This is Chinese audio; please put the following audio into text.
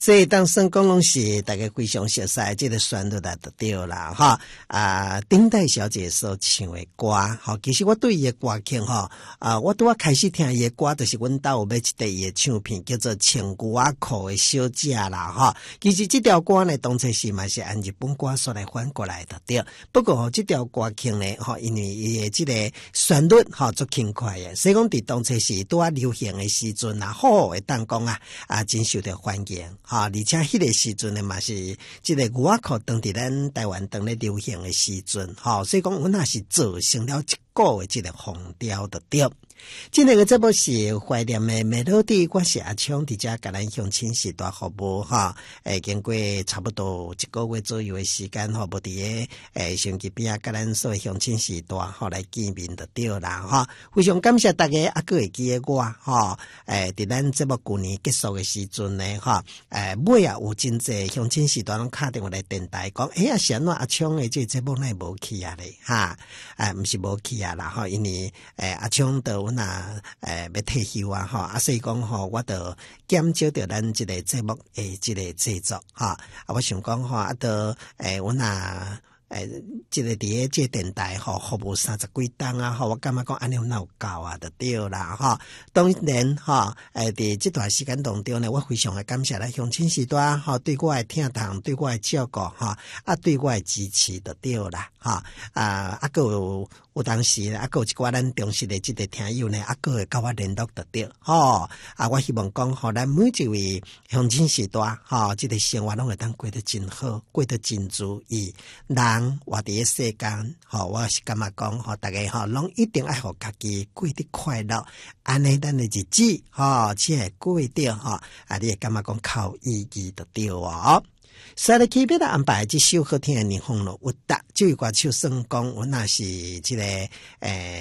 这当算讲拢是大家非常熟悉这个旋律就对啦哈。丁代小姐所唱的歌，哈，其实我对伊的歌曲哈，我拄开始听伊的歌，就是阮兜有买一块伊的唱片，叫做《穿牛仔裤的小姐》啦哈。其实这条歌呢，当初是嘛是按日本歌所来翻过来的对。不过这条歌曲呢，哈，因为伊的这个旋律哈足轻快的，所以讲伫当初是拄流行的时阵啊，好会当讲真受到欢迎哈，而且迄个时阵呢嘛是这个牛仔裤当伫咱台湾当咧流行的时阵哈，所以讲阮也是造成了一个的这个风调的对。今日个节目是怀念的美乐蒂，我是阿昌，伫遮甲咱乡亲时代服务哈。经过差不多1个月左右的时间哈，无伫手机边甲咱所谓乡亲时代哈来见面的对啦哈。非常感谢大家还会记得我哈。伫咱节目去年结束的时阵呢哈，尾有真济乡亲时代拢打电话来电台讲，是安怎阿昌的这节目呢无去啊咧哈？毋是无去啊啦哈，因为阿昌的。要退休啊哈，所以讲吼，我就减少着咱这个节目诶，这个制作哈。我想讲吼，阮这个伫个这电台吼服务30几档啊吼，我感觉讲安尼哪有够啊，就对啦哈。当然哈，伫这段时间当中呢，我非常的感谢咱乡亲时代哈，对我的听堂，对我的照顾哈，对我的支持就对啦哈。有当时还有一寡咱忠实的这个听友呢，还会甲我联络得到吼。我希望讲吼，咱每一位乡亲时代吼，这个生活拢会当过得真好，过得真如意。人活伫个世间吼，我是感觉讲吼，大家吼拢一定爱互家己过得快乐，安尼咱的日子吼，才会过得吼，你会感觉讲靠意义得对哦。所以特别的安排这首好听的霓虹路，有搭这一歌手算讲，我那是这个